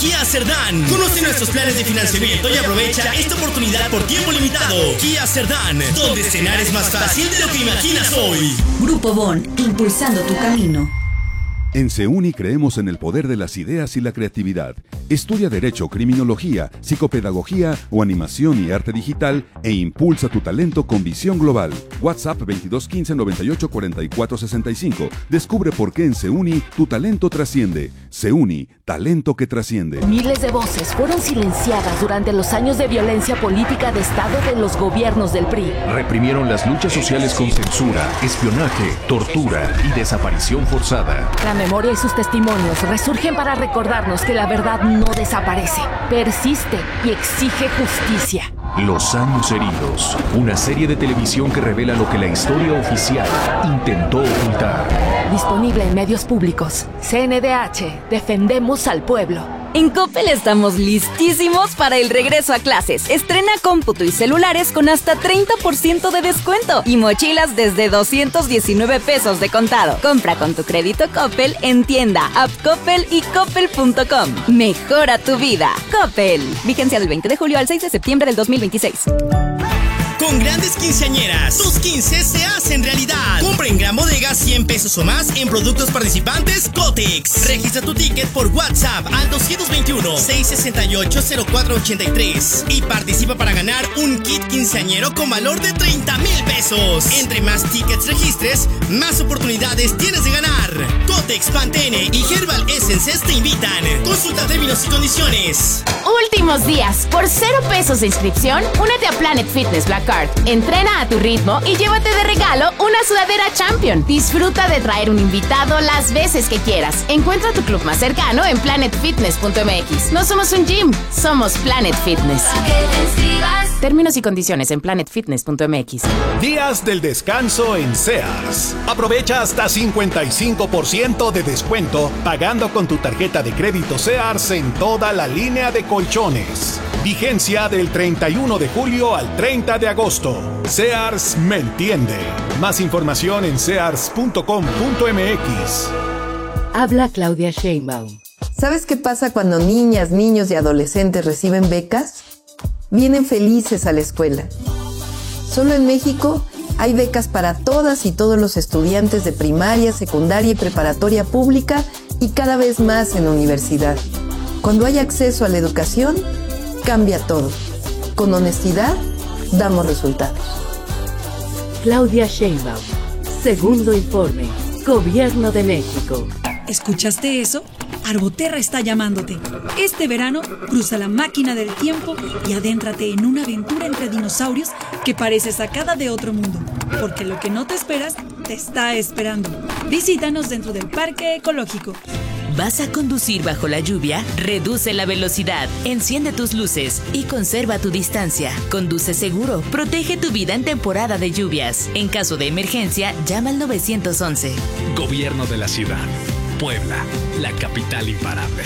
Kia Cerdán. Conoce nuestros planes de financiamiento y aprovecha esta oportunidad por tiempo limitado. Kia Cerdán, donde cenar es más fácil de lo que imaginas hoy. Grupo Bon, impulsando tu camino. En CEUNI creemos en el poder de las ideas y la creatividad. Estudia Derecho, Criminología, Psicopedagogía o Animación y Arte Digital e impulsa tu talento con visión global. WhatsApp 2215 98 44 65. Descubre por qué en CEUNI tu talento trasciende. CEUNI, talento que trasciende. Miles de voces fueron silenciadas durante los años de violencia política de Estado de los gobiernos del PRI. Reprimieron las luchas sociales con censura, espionaje, tortura y desaparición forzada. La memoria y sus testimonios resurgen para recordarnos que la verdad no desaparece, persiste y exige justicia. Los años heridos, una serie de televisión que revela lo que la historia oficial intentó ocultar. Disponible en medios públicos. CNDH, defendemos al pueblo. En Coppel estamos listísimos para el regreso a clases. Estrena cómputo y celulares con hasta 30% de descuento y mochilas desde 219 pesos de contado. Compra con tu crédito Coppel en tienda, app Coppel y coppel.com. Mejora tu vida. Coppel. Vigencia del 20 de julio al 6 de septiembre del 2026. Con grandes quinceañeras, tus 15 se hacen realidad. Compra en Gran Bodega 100 pesos o más en productos participantes Cotex. Registra tu ticket por WhatsApp al 221-668-0483 y participa para ganar un kit quinceañero con valor de 30,000 pesos. Entre más tickets registres, más oportunidades tienes de ganar. Cotex, Pantene y Herbal Essences te invitan. Consulta términos y condiciones. Últimos días, por 0 pesos de inscripción, únete a Planet Fitness Black Card. Entrena a tu ritmo y llévate de regalo una sudadera Champion. Disfruta de traer un invitado las veces que quieras. Encuentra tu club más cercano en planetfitness.mx. No somos un gym, somos Planet Fitness. Términos y condiciones en planetfitness.mx. Días del descanso en Sears. Aprovecha hasta 55% de descuento pagando con tu tarjeta de crédito Sears en toda la línea de colchones. Vigencia del 31 de julio al 30 de agosto. Sears me entiende. Más información en sears.com.mx. Habla Claudia Sheinbaum. ¿Sabes qué pasa cuando niñas, niños y adolescentes reciben becas? Vienen felices a la escuela. Solo en México hay becas para todas y todos los estudiantes de primaria, secundaria y preparatoria pública y cada vez más en universidad. Cuando hay acceso a la educación, cambia todo. Con honestidad, damos resultados. Claudia Sheinbaum. Segundo informe. Gobierno de México. ¿Escuchaste eso? Arboterra está llamándote. Este verano, cruza la máquina del tiempo y adéntrate en una aventura entre dinosaurios que parece sacada de otro mundo. Porque lo que no te esperas, te está esperando. Visítanos dentro del Parque Ecológico. ¿Vas a conducir bajo la lluvia? Reduce la velocidad, enciende tus luces y conserva tu distancia. Conduce seguro, protege tu vida en temporada de lluvias. En caso de emergencia, llama al 911. Gobierno de la ciudad. Puebla, la capital imparable.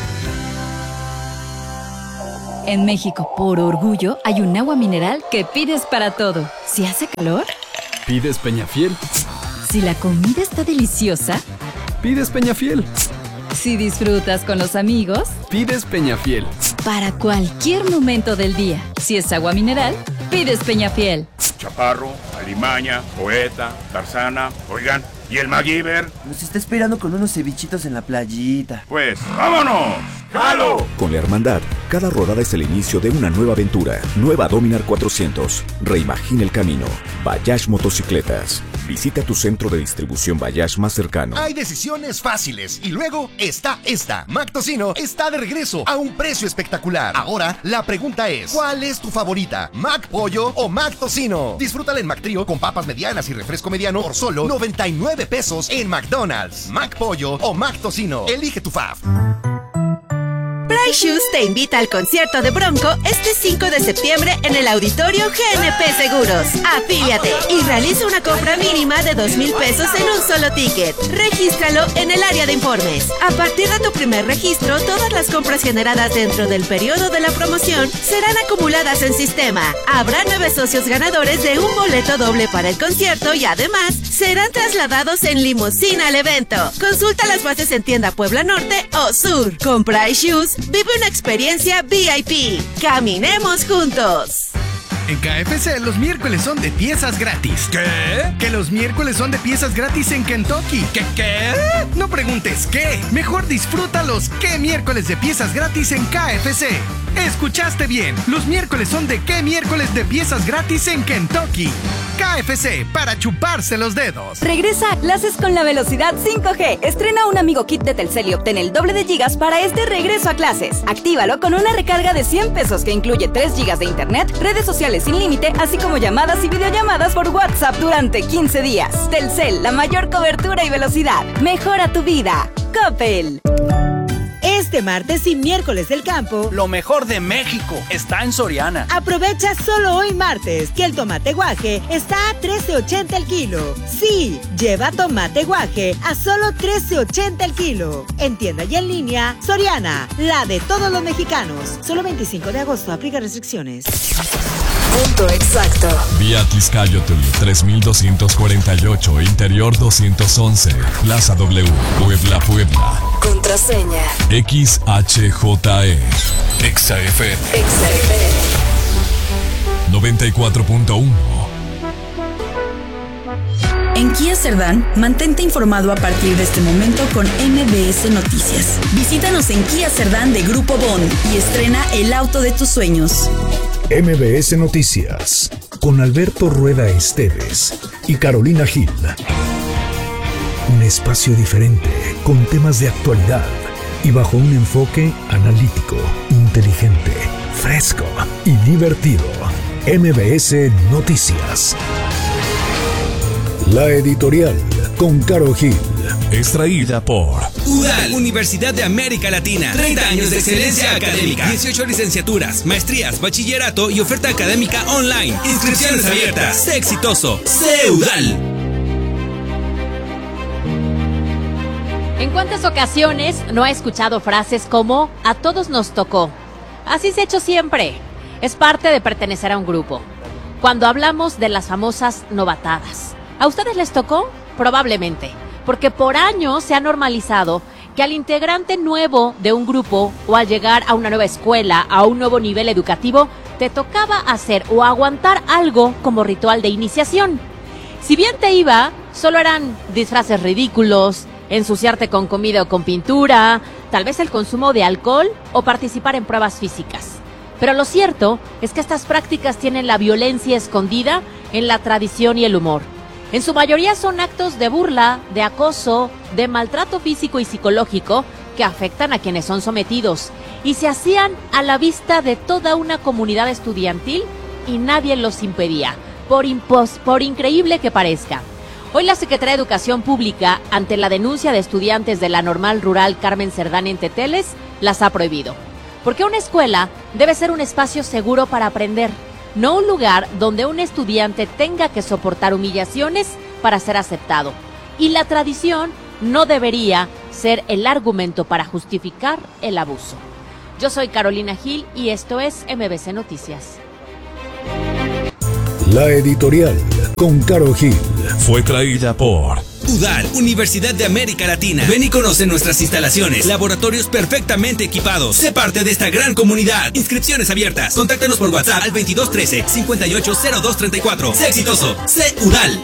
En México, por orgullo, hay un agua mineral que pides para todo. Si hace calor, ¿pides Peñafiel? Si la comida está deliciosa, ¿pides Peñafiel? Si disfrutas con los amigos, pides Peñafiel. Para cualquier momento del día, si es agua mineral, pides Peñafiel. Chaparro, Alimaña, Poeta, Tarzana, oigan, ¿y el MacGyver? Nos está esperando con unos cevichitos en la playita. Pues, ¡vámonos! ¡Jalo! Con la Hermandad, cada rodada es el inicio de una nueva aventura. Nueva Dominar 400. Reimagina el camino. Bayash Motocicletas. Visita tu centro de distribución Bayash más cercano. Hay decisiones fáciles y luego está esta. Mac Tocino está de regreso a un precio espectacular. Ahora, la pregunta es, ¿cuál es tu favorita? ¿Mac Pollo o Mac Tocino? Disfrútala en Mac Trío con papas medianas y refresco mediano por solo 99 pesos en McDonald's. Mac Pollo o Mac Tocino. Elige tu fave. Price Shoes te invita al concierto de Bronco este 5 de septiembre en el Auditorio GNP Seguros. Afíliate y realiza una compra mínima de 2,000 pesos en un solo ticket. Regístralo en el área de informes. A partir de tu primer registro, todas las compras generadas dentro del periodo de la promoción serán acumuladas en sistema. Habrá 9 socios ganadores de un boleto doble para el concierto y además serán trasladados en limusina al evento. Consulta las bases en tienda Puebla Norte o Sur. Con Price Shoes, Vive una experiencia VIP. Caminemos juntos. En KFC los miércoles son de piezas gratis. ¿Qué? Que los miércoles son de piezas gratis en Kentucky. ¿Qué? No preguntes qué. Mejor disfruta los ¿qué miércoles de piezas gratis en KFC? Escuchaste bien. Los miércoles son de ¿qué miércoles de piezas gratis en Kentucky? KFC, para chuparse los dedos. Regresa a clases con la velocidad 5G. Estrena un amigo kit de Telcel y obtén el doble de gigas para este regreso a clases. Actívalo con una recarga de 100 pesos que incluye 3 gigas de internet, redes sociales sin límite, así como llamadas y videollamadas por WhatsApp durante 15 días. Telcel, la mayor cobertura y velocidad. Mejora tu vida. Coppel. Este martes y miércoles del campo, lo mejor de México está en Soriana. Aprovecha solo hoy martes que el tomate guaje está a $13.80 el kilo. Sí, lleva tomate guaje a solo $13.80 el kilo. En tienda y en línea, Soriana, la de todos los mexicanos. Solo 25 de agosto, aplica restricciones. Punto exacto. Vía Tizcayotl 3248, Interior 211, Plaza W, Puebla. Contraseña XHJE. XAFM 94.1. En Kia Cerdán, mantente informado a partir de este momento con MBS Noticias. Visítanos en Kia Cerdán de Grupo Bond y estrena el auto de tus sueños. MBS Noticias, con Alberto Rueda Esteves y Carolina Gil. Un espacio diferente, con temas de actualidad y bajo un enfoque analítico, inteligente, fresco y divertido. MBS Noticias. La editorial con Caro Gil. Extraída por UDAL, Universidad de América Latina. 30 años de excelencia académica. 18 licenciaturas, maestrías, bachillerato y oferta académica online. Inscripciones abiertas. Sé exitoso. Sé UDAL. ¿En cuántas ocasiones no ha escuchado frases como "a todos nos tocó"? Así se ha hecho siempre. Es parte de pertenecer a un grupo. Cuando hablamos de las famosas novatadas, ¿a ustedes les tocó? Probablemente, porque por años se ha normalizado que al integrante nuevo de un grupo o al llegar a una nueva escuela, a un nuevo nivel educativo, te tocaba hacer o aguantar algo como ritual de iniciación. Si bien te iba, solo eran disfraces ridículos, ensuciarte con comida o con pintura, tal vez el consumo de alcohol o participar en pruebas físicas. Pero lo cierto es que estas prácticas tienen la violencia escondida en la tradición y el humor. En su mayoría son actos de burla, de acoso, de maltrato físico y psicológico que afectan a quienes son sometidos y se hacían a la vista de toda una comunidad estudiantil y nadie los impedía, por increíble que parezca. Hoy la Secretaría de Educación Pública, ante la denuncia de estudiantes de la Normal Rural Carmen Cerdán en Teteles, las ha prohibido. Porque una escuela debe ser un espacio seguro para aprender, no un lugar donde un estudiante tenga que soportar humillaciones para ser aceptado. Y la tradición no debería ser el argumento para justificar el abuso. Yo soy Carolina Gil y esto es MBC Noticias. La editorial con Caro Gil fue traída por UDAL, Universidad de América Latina. Ven y conoce nuestras instalaciones, laboratorios perfectamente equipados. Sé parte de esta gran comunidad. Inscripciones abiertas. Contáctanos por WhatsApp al 2213-580234. Sé exitoso. Sé UDAL.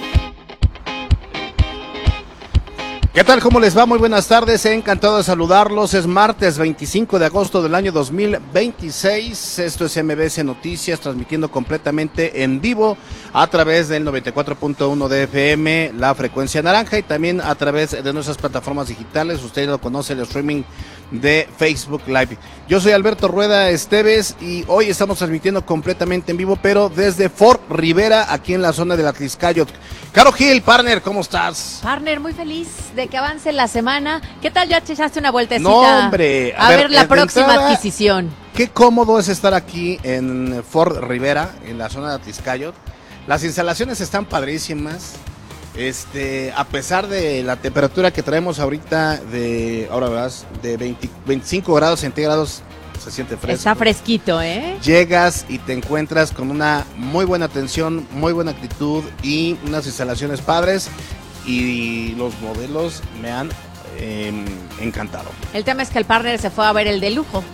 ¿Qué tal? ¿Cómo les va? Muy buenas tardes, encantado de saludarlos. Es martes 25 de agosto del año 2026. Esto es MBS Noticias, transmitiendo completamente en vivo a través del 94.1 de FM, la frecuencia naranja, y también a través de nuestras plataformas digitales. Usted lo conoce, el streaming de Facebook Live. Yo soy Alberto Rueda Esteves y hoy estamos transmitiendo completamente en vivo, pero desde Fort Rivera, aquí en la zona de la Tizcayotl. Caro Gil, partner, ¿cómo estás? Partner, muy feliz de que avance la semana. ¿Qué tal? ¿Ya te echaste una vueltecita? No, hombre. A ver la próxima adquisición. Qué cómodo es estar aquí en Fort Rivera, en la zona de Tizcayotl. Las instalaciones están padrísimas. A pesar de la temperatura que traemos ahorita de 25 grados centígrados, se siente fresco. Está fresquito, ¿eh? Llegas y te encuentras con una muy buena atención, muy buena actitud y unas instalaciones padres, y los modelos me han encantado. El tema es que el partner se fue a ver el de lujo.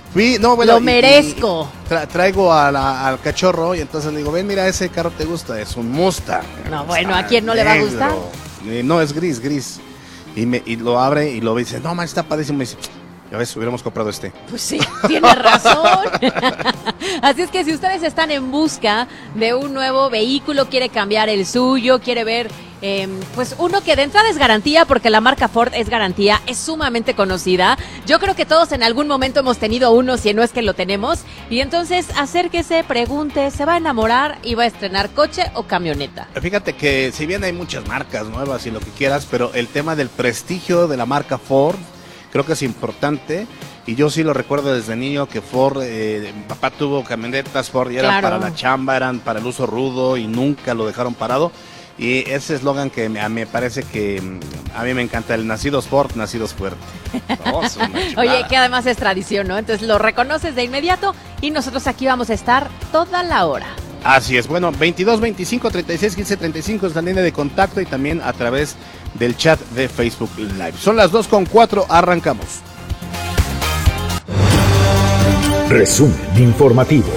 Lo merezco. Traigo al cachorro y entonces le digo, ven, mira, ese carro te gusta, es un Mustang. No, bueno, ¿a quién no le va a gustar? No, es gris. Y lo abre y lo ve y dice, no, man, está padrísimo. Y dice, ya ves, hubiéramos comprado este. Pues sí, tiene razón. Así es que si ustedes están en busca de un nuevo vehículo, quiere cambiar el suyo, quiere ver pues uno que de entrada es garantía, porque la marca Ford es garantía, es sumamente conocida. Yo creo que todos en algún momento hemos tenido uno, si no es que lo tenemos. Y entonces acérquese, pregunte, se va a enamorar y va a estrenar coche o camioneta. Fíjate que si bien hay muchas marcas nuevas y lo que quieras, pero el tema del prestigio de la marca Ford creo que es importante. Y yo sí lo recuerdo desde niño que Ford, mi papá tuvo camionetas Ford y eran para la chamba, eran para el uso rudo y nunca lo dejaron parado. Y ese eslogan que me parece que a mí me encanta, el nacidos Ford, nacidos fuerte. Oye, que además es tradición, ¿no? Entonces lo reconoces de inmediato y nosotros aquí vamos a estar toda la hora. Así es, bueno, 22 25 36 15 35 es la línea de contacto y también a través del chat de Facebook Live. Son las 2:04, arrancamos. Resumen informativo.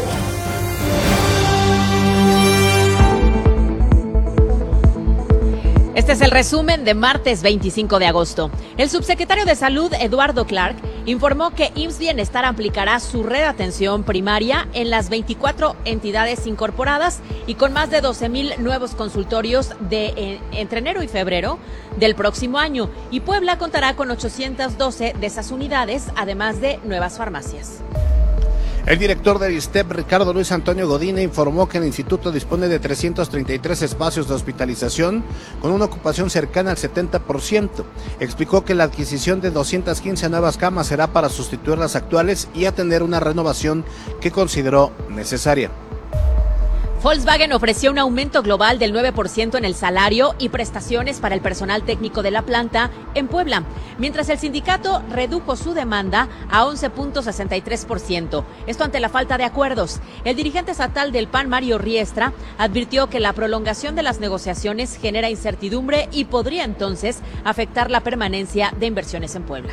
Este es el resumen de martes 25 de agosto. El subsecretario de Salud, Eduardo Clark, informó que IMSS Bienestar aplicará su red de atención primaria en las 24 entidades incorporadas y con más de 12,000 nuevos consultorios entre enero y febrero del próximo año. Y Puebla contará con 812 de esas unidades, además de nuevas farmacias. El director del ISSSTEP, Ricardo Luis Antonio Godine, informó que el instituto dispone de 333 espacios de hospitalización con una ocupación cercana al 70%. Explicó que la adquisición de 215 nuevas camas será para sustituir las actuales y atender una renovación que consideró necesaria. Volkswagen ofreció un aumento global del 9% en el salario y prestaciones para el personal técnico de la planta en Puebla, mientras el sindicato redujo su demanda a 11.63%. Esto ante la falta de acuerdos. El dirigente estatal del PAN, Mario Riestra, advirtió que la prolongación de las negociaciones genera incertidumbre y podría entonces afectar la permanencia de inversiones en Puebla.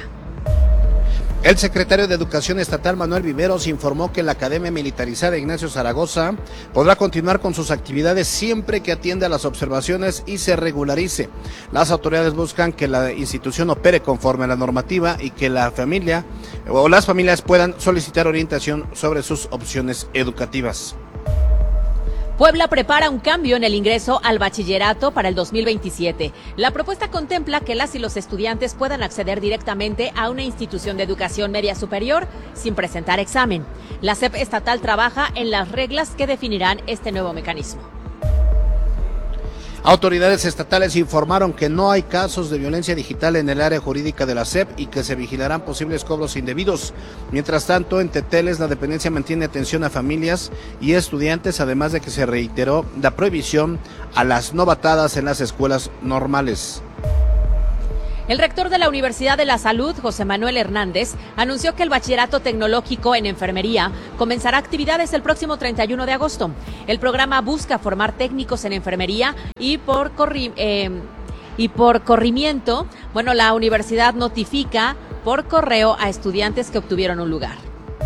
El secretario de Educación Estatal, Manuel Viveros, informó que la Academia Militarizada Ignacio Zaragoza podrá continuar con sus actividades siempre que atienda las observaciones y se regularice. Las autoridades buscan que la institución opere conforme a la normativa y que la familia o las familias puedan solicitar orientación sobre sus opciones educativas. Puebla prepara un cambio en el ingreso al bachillerato para el 2027. La propuesta contempla que las y los estudiantes puedan acceder directamente a una institución de educación media superior sin presentar examen. La SEP estatal trabaja en las reglas que definirán este nuevo mecanismo. Autoridades estatales informaron que no hay casos de violencia digital en el área jurídica de la SEP y que se vigilarán posibles cobros indebidos. Mientras tanto, en Teteles la dependencia mantiene atención a familias y estudiantes, además de que se reiteró la prohibición a las novatadas en las escuelas normales. El rector de la Universidad de la Salud, José Manuel Hernández, anunció que el bachillerato tecnológico en enfermería comenzará actividades el próximo 31 de agosto. El programa busca formar técnicos en enfermería y por corrimiento, la universidad notifica por correo a estudiantes que obtuvieron un lugar.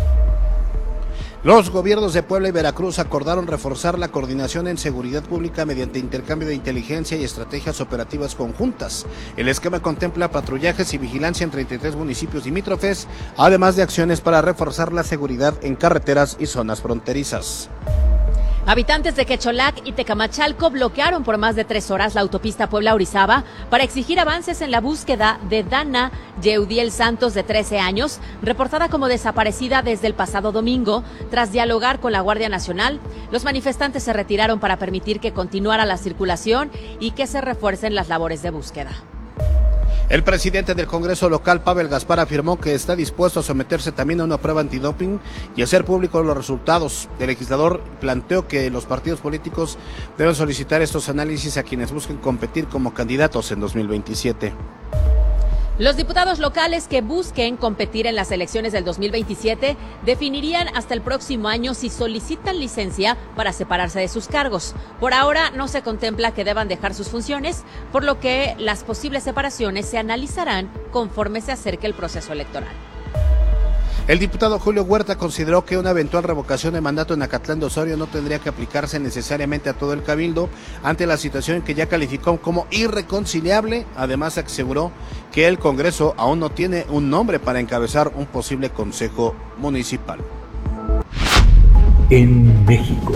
Los gobiernos de Puebla y Veracruz acordaron reforzar la coordinación en seguridad pública mediante intercambio de inteligencia y estrategias operativas conjuntas. El esquema contempla patrullajes y vigilancia en 33 municipios limítrofes, además de acciones para reforzar la seguridad en carreteras y zonas fronterizas. Habitantes de Quecholac y Tecamachalco bloquearon por más de 3 horas la autopista Puebla-Orizaba para exigir avances en la búsqueda de Dana Yeudiel Santos, de 13 años, reportada como desaparecida desde el pasado domingo. Tras dialogar con la Guardia Nacional, los manifestantes se retiraron para permitir que continuara la circulación y que se refuercen las labores de búsqueda. El presidente del Congreso local, Pavel Gaspar, afirmó que está dispuesto a someterse también a una prueba antidoping y hacer públicos los resultados. El legislador planteó que los partidos políticos deben solicitar estos análisis a quienes busquen competir como candidatos en 2027. Los diputados locales que busquen competir en las elecciones del 2027 definirían hasta el próximo año si solicitan licencia para separarse de sus cargos. Por ahora no se contempla que deban dejar sus funciones, por lo que las posibles separaciones se analizarán conforme se acerque el proceso electoral. El diputado Julio Huerta consideró que una eventual revocación de mandato en Acatlán de Osorio no tendría que aplicarse necesariamente a todo el cabildo ante la situación que ya calificó como irreconciliable. Además, aseguró que el Congreso aún no tiene un nombre para encabezar un posible consejo municipal. En México.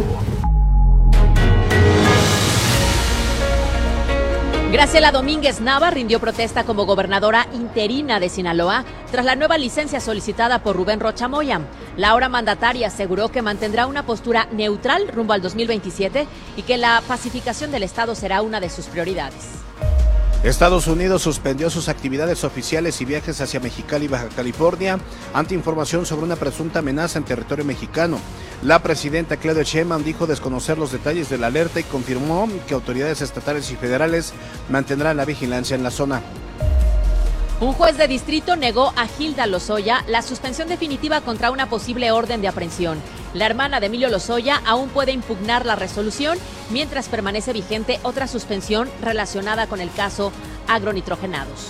Graciela Domínguez Nava rindió protesta como gobernadora interina de Sinaloa tras la nueva licencia solicitada por Rubén Rocha Moya. La ahora mandataria aseguró que mantendrá una postura neutral rumbo al 2027 y que la pacificación del estado será una de sus prioridades. Estados Unidos suspendió sus actividades oficiales y viajes hacia Mexicali y Baja California ante información sobre una presunta amenaza en territorio mexicano. La presidenta Claudia Sheinbaum dijo desconocer los detalles de la alerta y confirmó que autoridades estatales y federales mantendrán la vigilancia en la zona. Un juez de distrito negó a Hilda Lozoya la suspensión definitiva contra una posible orden de aprehensión. La hermana de Emilio Lozoya aún puede impugnar la resolución mientras permanece vigente otra suspensión relacionada con el caso agronitrogenados.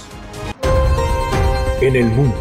En el mundo.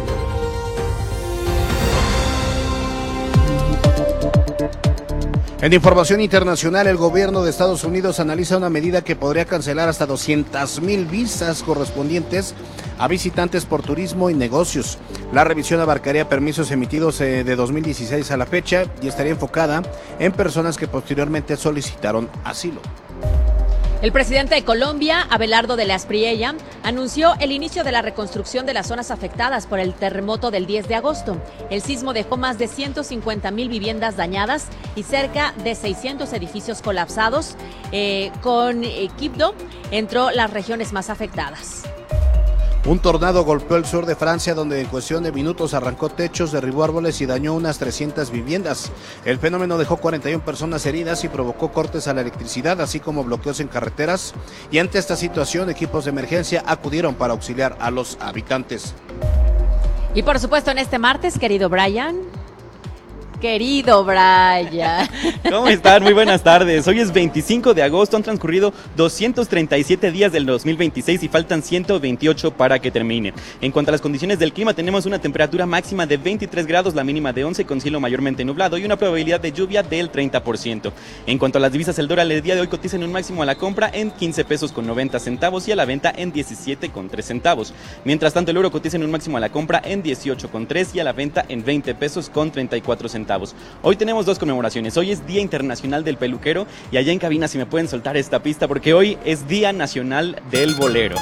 En información internacional, el gobierno de Estados Unidos analiza una medida que podría cancelar hasta 200,000 visas correspondientes a visitantes por turismo y negocios. La revisión abarcaría permisos emitidos de 2016 a la fecha y estaría enfocada en personas que posteriormente solicitaron asilo. El presidente de Colombia, Abelardo de la Espriella, anunció el inicio de la reconstrucción de las zonas afectadas por el terremoto del 10 de agosto. El sismo dejó más de 150,000 viviendas dañadas y cerca de 600 edificios colapsados. Con Quibdó entró las regiones más afectadas. Un tornado golpeó el sur de Francia, donde en cuestión de minutos arrancó techos, derribó árboles y dañó unas 300 viviendas. El fenómeno dejó 41 personas heridas y provocó cortes a la electricidad, así como bloqueos en carreteras. Y ante esta situación, equipos de emergencia acudieron para auxiliar a los habitantes. Y por supuesto, en este martes, querido Brian. Querido Brian. ¿Cómo están? Muy buenas tardes. Hoy es 25 de agosto, han transcurrido 237 días del 2026 y faltan 128 para que termine. En cuanto a las condiciones del clima, tenemos una temperatura máxima de 23 grados, la mínima de 11 con cielo mayormente nublado y una probabilidad de lluvia del 30%. En cuanto a las divisas, el dólar el día de hoy cotiza en un máximo a la compra en 15 pesos con 90 centavos y a la venta en 17 con 3 centavos. Mientras tanto, el euro cotiza en un máximo a la compra en 18 con 3 y a la venta en 20 pesos con 34 centavos. Hoy tenemos dos conmemoraciones. Hoy es Día Internacional del Peluquero y allá en cabina si me pueden soltar esta pista porque hoy es Día Nacional del Bolero.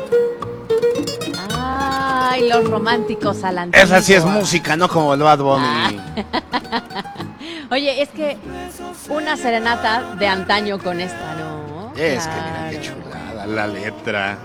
Ay, los románticos a la antigua. Esa sí es música, no como el Bad Bunny. Oye, es que una serenata de antaño con esta, ¿no? Es claro. Que mira qué chulada, la letra,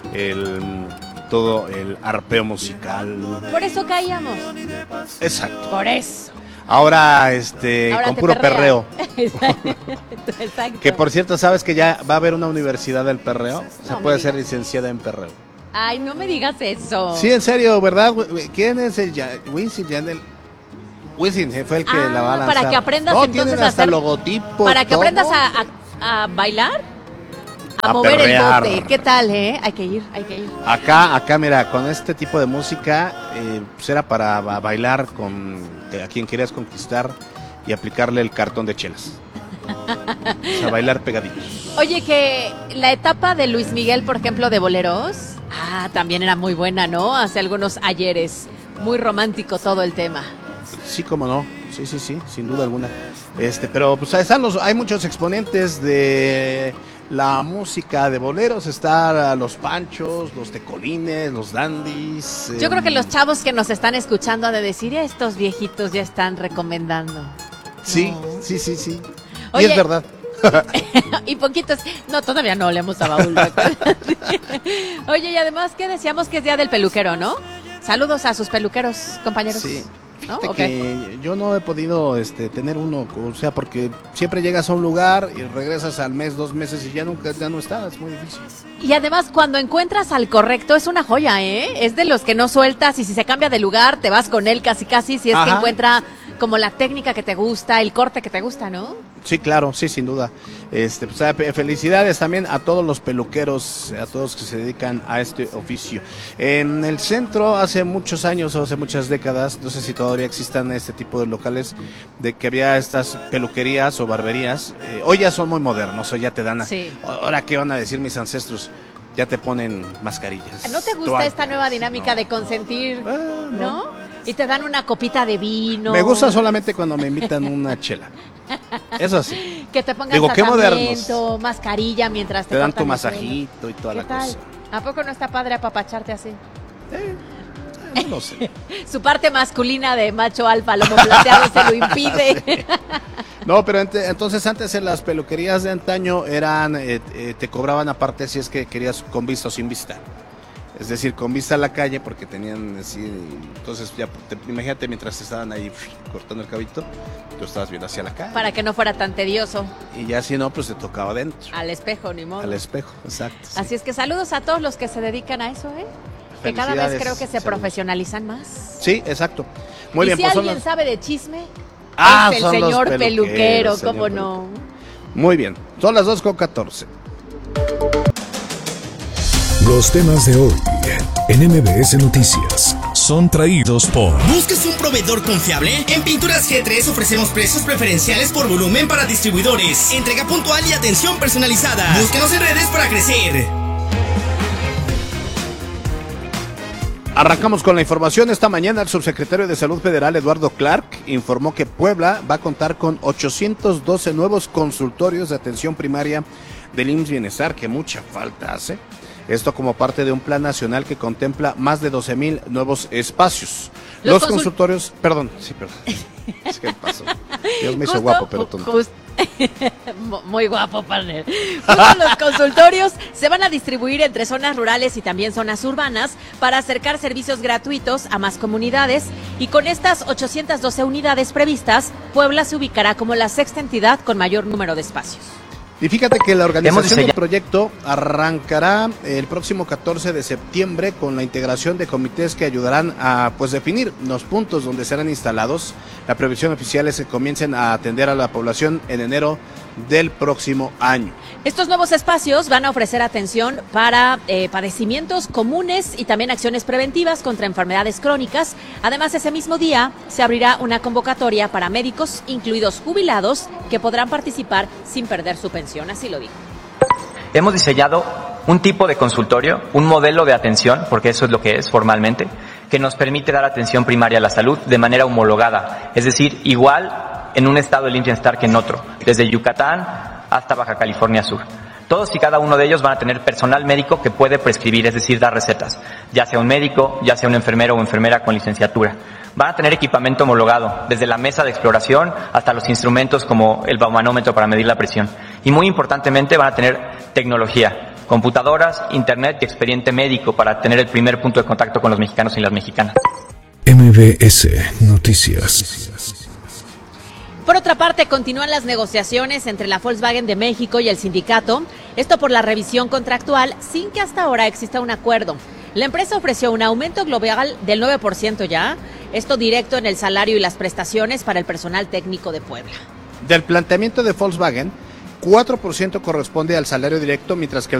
todo el arpeo musical. Por eso caíamos. Exacto. Por eso. Ahora con puro perreo. Exacto. Que por cierto, ¿sabes que ya va a haber una universidad del perreo? O sea, puede ser licenciada en perreo. Ay, no me digas eso. Sí, en serio, ¿verdad? ¿Quién es el Wisin Yandel? Wisin fue el que la va a lanzar. Para que aprendas entonces tienen hasta logotipo. Para que aprendas a bailar, a mover perrear. El bote. ¿Qué tal, Hay que ir. Acá, mira, con este tipo de música, pues era para bailar con a quien querías conquistar y aplicarle el cartón de chelas. O sea, bailar pegaditos. Oye, que la etapa de Luis Miguel, por ejemplo, de boleros, también era muy buena, ¿no? Hace algunos ayeres. Muy romántico todo el tema. Sí, cómo no. Sí, sin duda alguna. Pero pues hay muchos exponentes de la música de boleros. Está los Panchos, los Tecolines, los Dandys. Yo creo que los chavos que nos están escuchando han de decir, estos viejitos ya están recomendando. Sí, no. Sí. Oye, y es verdad. Y poquitos, no, todavía no leemos a Baúl. Oye, y además que decíamos que es Día del Peluquero, ¿no? Saludos a sus peluqueros, compañeros. Sí. ¿No? Que yo no he podido tener uno, o sea, porque siempre llegas a un lugar y regresas al mes, 2 meses y ya no estás, es muy difícil. Y además cuando encuentras al correcto es una joya, Es de los que no sueltas y si se cambia de lugar te vas con él casi, si es que encuentra como la técnica que te gusta, el corte que te gusta, ¿no? Sí, claro, sí, sin duda. Pues, felicidades también a todos los peluqueros, a todos que se dedican a este oficio. En el centro, hace muchos años o hace muchas décadas, no sé si todavía existan este tipo de locales, de que había estas peluquerías o barberías. Hoy ya son muy modernos, hoy ya te dan... Ahora, ¿qué van a decir mis ancestros? Ya te ponen mascarillas. ¿No te gusta esta nueva dinámica de consentir, no? Y te dan una copita de vino. Me gusta solamente cuando me invitan una chela. Eso sí. Que te pongan tratamiento, mascarilla mientras te dan tu masajito y toda la cosa. ¿A poco no está padre apapacharte así? No lo sé. Su parte masculina de macho alfa, lomo plateado, se lo impide. Sí. No, pero entonces antes en las peluquerías de antaño eran, te cobraban aparte si es que querías con vista o sin vista. Es decir, con vista a la calle, porque tenían así, entonces ya, imagínate mientras estaban ahí cortando el cabito, tú estabas viendo hacia la calle. Para que no fuera tan tedioso. Y ya si no, pues te tocaba adentro. Al espejo, ni modo. Al espejo, exacto. Sí. Así es que saludos a todos los que se dedican a eso, que cada vez creo que se profesionalizan más. Sí, exacto. Muy bien. Si pues alguien sabe de chisme, es el son señor peluquero, ¿cómo no? Muy bien, son las 2:14. Los temas de hoy en MBS Noticias son traídos por... ¿Buscas un proveedor confiable? En Pinturas G3 ofrecemos precios preferenciales por volumen para distribuidores, entrega puntual y atención personalizada. Búsquenos en redes para crecer. Arrancamos con la información. Esta mañana el subsecretario de Salud Federal, Eduardo Clark, informó que Puebla va a contar con 812 nuevos consultorios de atención primaria del IMSS Bienestar, que mucha falta hace. Esto como parte de un plan nacional que contempla más de 12,000 nuevos espacios. Los consultorios... Perdón. Es que pasó. Dios me hizo guapo, pero tonto. Muy guapo, partner. Los consultorios se van a distribuir entre zonas rurales y también zonas urbanas para acercar servicios gratuitos a más comunidades, y con estas 812 unidades previstas, Puebla se ubicará como la sexta entidad con mayor número de espacios. Y fíjate que la organización del proyecto arrancará el próximo 14 de septiembre con la integración de comités que ayudarán a definir los puntos donde serán instalados. La previsión oficial es que comiencen a atender a la población en enero del próximo año. Estos nuevos espacios van a ofrecer atención para padecimientos comunes y también acciones preventivas contra enfermedades crónicas. Además, ese mismo día se abrirá una convocatoria para médicos, incluidos jubilados, que podrán participar sin perder su pensión, así lo dijo. Hemos diseñado un tipo de consultorio, un modelo de atención, porque eso es lo que es formalmente, que nos permite dar atención primaria a la salud de manera homologada, es decir, igual en un estado del IMSS Bienestar que en otro, desde Yucatán hasta Baja California Sur. Todos y cada uno de ellos van a tener personal médico que puede prescribir, es decir, dar recetas, ya sea un médico, ya sea un enfermero o enfermera con licenciatura. Van a tener equipamiento homologado, desde la mesa de exploración hasta los instrumentos como el baumanómetro para medir la presión. Y muy importantemente van a tener tecnología, computadoras, internet y expediente médico para tener el primer punto de contacto con los mexicanos y las mexicanas. MBS Noticias. Por otra parte, continúan las negociaciones entre la Volkswagen de México y el sindicato, esto por la revisión contractual, sin que hasta ahora exista un acuerdo. La empresa ofreció un aumento global del 9% ya, esto directo en el salario y las prestaciones para el personal técnico de Puebla. Del planteamiento de Volkswagen, 4% corresponde al salario directo, mientras que